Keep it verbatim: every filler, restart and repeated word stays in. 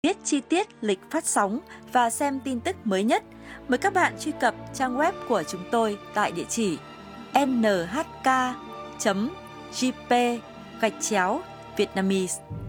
Biết chi tiết lịch phát sóng và xem tin tức mới nhất, mời các bạn truy cập trang web của chúng tôi tại địa chỉ en hát ca chấm giê pê gạch chéo Vietnamese.